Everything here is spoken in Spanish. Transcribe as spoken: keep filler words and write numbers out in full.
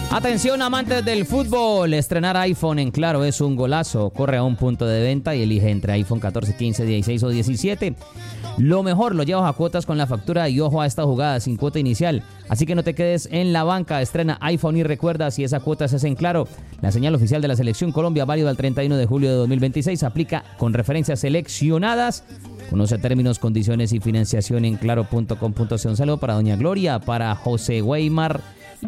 Atención, amantes del fútbol, estrenar iPhone en Claro es un golazo. Corre a un punto de venta y elige entre iPhone catorce, quince, dieciséis o diecisiete. Lo mejor lo llevas a cuotas con la factura y ojo a esta jugada sin cuota inicial. Así que no te quedes en la banca, estrena iPhone y recuerda, si esa cuota se hace en Claro, la señal oficial de la Selección Colombia, válido al treinta y uno de julio de dos mil veintiséis, aplica con referencias seleccionadas. Conoce términos, condiciones y financiación en claro punto com punto co. Un saludo para doña Gloria, para José Weimar